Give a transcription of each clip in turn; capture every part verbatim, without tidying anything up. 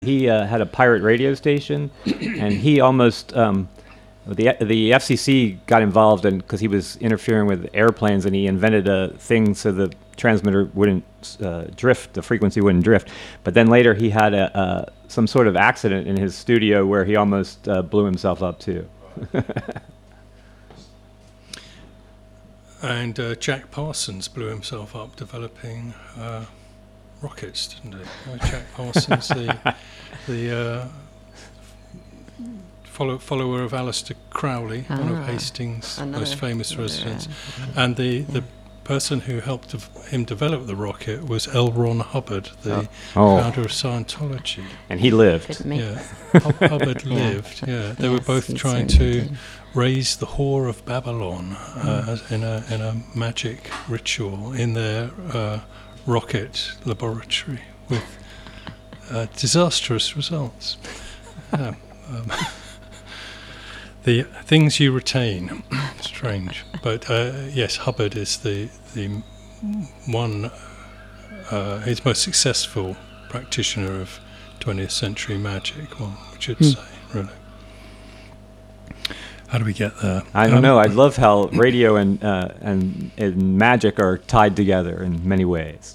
He uh, had a pirate radio station, and he almost um, the the F C C got involved because he was interfering with airplanes, and he invented a thing so the transmitter wouldn't uh, drift, the frequency wouldn't drift. But then later he had a uh, some sort of accident in his studio where he almost uh, blew himself up too. And uh, Jack Parsons blew himself up developing uh, rockets, didn't he? Uh, Jack Parsons, the the uh, follow, follower of Aleister Crowley, ah, one of Hastings' another, most famous residents, yeah. and the, the person who helped dev- him develop the rocket was L. Ron Hubbard, the oh. founder of Scientology. And he lived. Yeah, Hubbard yeah. lived. Yeah, they yes, were both trying to did. raise the whore of Babylon uh, mm. in a in a magic ritual in their uh, rocket laboratory with uh, disastrous results. Yeah, um, the things you retain, strange, but uh, yes, Hubbard is the the one, uh, his most successful practitioner of twentieth century magic, one should hmm. say, really. How do we get there? I don't um, know. I love how radio and, uh, and and magic are tied together in many ways.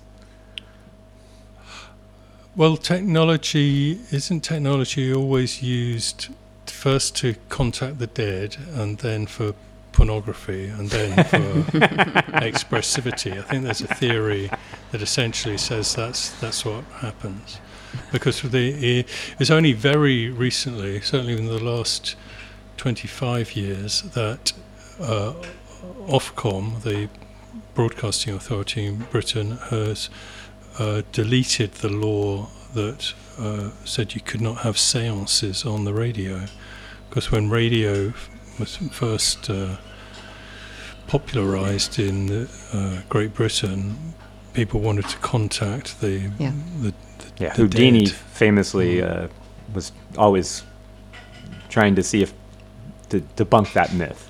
Well, technology, isn't technology always used first to contact the dead and then for pornography and then for expressivity? I think there's a theory that essentially says that's that's what happens. Because the, it's only very recently, certainly in the last twenty-five years, that uh, Ofcom, the broadcasting authority in Britain, has uh, deleted the law that uh, said you could not have seances on the radio. Because when radio was first uh, popularised in uh, Great Britain, people wanted to contact the yeah. the, the, yeah. the Houdini dead. famously uh, was always trying to see if to debunk that myth.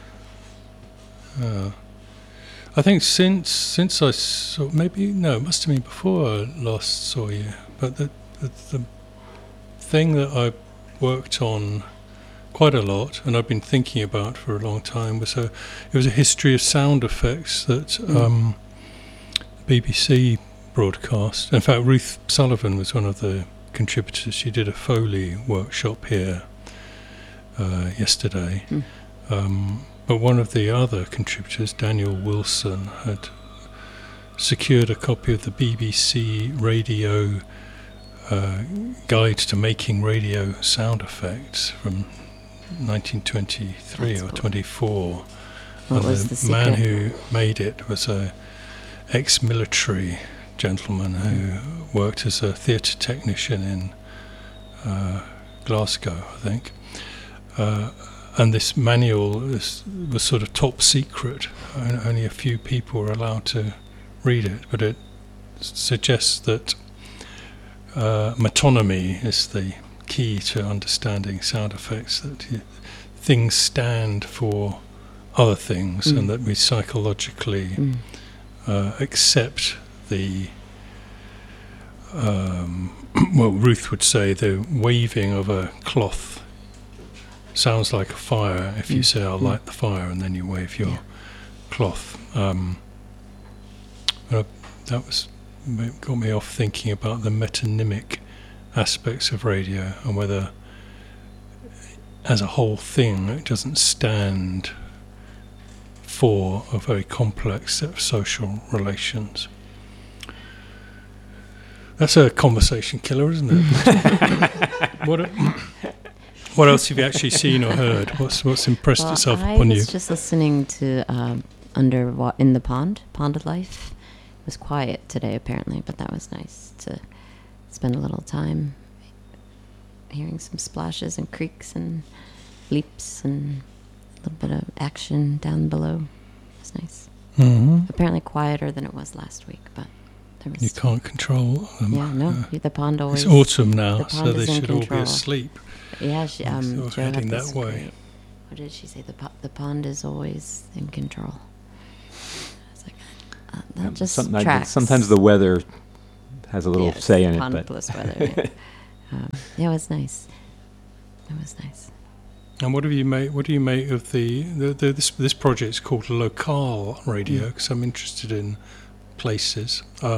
Uh, I think since since I saw, maybe no, it must have been before I last saw you. But the the, the thing that I worked on quite a lot, and I've been thinking about for a long time, was a it was a history of sound effects that mm. um, B B C broadcast. In fact, Ruth Sullivan was one of the contributors. She did a Foley workshop here uh, yesterday. Mm. Um, but one of the other contributors, Daniel Wilson, had secured a copy of the B B C radio uh, Guide to Making Radio Sound Effects from nineteen twenty-three That's or cool. twenty-four. What and was the, the man secret? who made it was a ex-military gentleman who worked as a theatre technician in uh, Glasgow, I think. Uh, and this manual is, was sort of top secret. Only a few people were allowed to read it, but it suggests that uh, metonymy is the key to understanding sound effects, that you, things stand for other things mm. and that we psychologically mm. uh, accept the um, well, Ruth would say the waving of a cloth sounds like a fire if you mm. say I'll mm. light the fire and then you wave your yeah. cloth. Um, uh, that was got me off thinking about the metonymic aspects of radio and whether as a whole thing it doesn't stand for a very complex set of social relations. That's a conversation killer, isn't it? what, a, what else have you actually seen or heard? What's what's impressed well, itself I upon you? I was just listening to um, Under wa- in the Pond, Pond of Life. It was quiet today apparently, but that was nice to spend a little time hearing some splashes and creaks and leaps and a little bit of action down below. It was nice. Mm-hmm. Apparently quieter than it was last week, but there was... You can't control them. Yeah, no, uh, the pond always... It's autumn now, the so they should control. all be asleep. Yeah, she, um, so heading that way. Great, what did she say? The, po- the pond is always in control. I was like, uh, that um, just sometimes, tracks. sometimes the weather has a little yes, say in it. Pond But plus weather, yeah. um, yeah, it was nice. It was nice. And what have you made? What do you make of the, the, the this this project is called Local Radio, because I'm interested in places. Um,